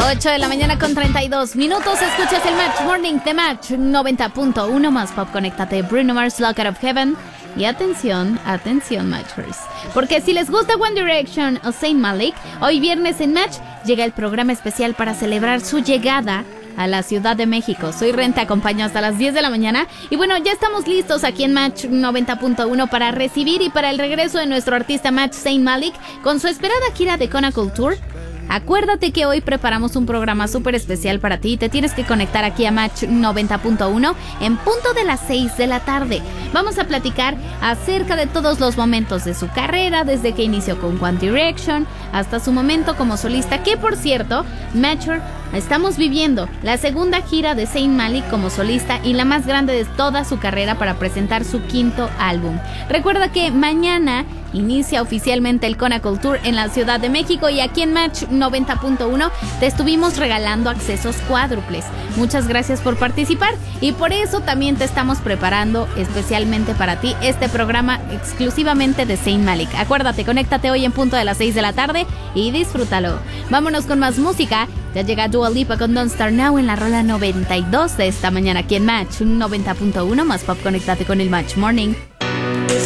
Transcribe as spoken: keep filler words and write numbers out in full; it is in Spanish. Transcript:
ocho de la mañana con treinta y dos minutos. Escuchas el Match Morning de Match noventa punto uno más Pop. Conéctate, Bruno Mars, Lock Out of Heaven. Y atención, atención Matchers, porque si les gusta One Direction o Zayn Malik, hoy viernes en Match llega el programa especial para celebrar su llegada a la Ciudad de México. Soy Ren, te acompaño hasta las diez de la mañana. Y bueno, ya estamos listos aquí en Match noventa punto uno para recibir y para el regreso de nuestro artista Match Zayn Malik con su esperada gira de Conacle Tour. Acuérdate que hoy preparamos un programa súper especial para ti. Te tienes que conectar aquí a Match noventa punto uno en punto de las seis de la tarde. Vamos a platicar acerca de todos los momentos de su carrera, desde que inició con One Direction hasta su momento como solista, que por cierto, Matcher, estamos viviendo la segunda gira de Zayn Malik como solista y la más grande de toda su carrera para presentar su quinto álbum. Recuerda que mañana inicia oficialmente el Conacle Tour en la Ciudad de México y aquí en Match noventa punto uno te estuvimos regalando accesos cuádruples. Muchas gracias por participar y por eso también te estamos preparando especialmente para ti este programa exclusivamente de Zayn Malik. Acuérdate, conéctate hoy en punto de las seis de la tarde y disfrútalo. Vámonos con más música. Ya llega Dua Lipa con Don't Start Now en la rola noventa y dos de esta mañana aquí en Match noventa punto uno más Pop. Conéctate con el Match Morning.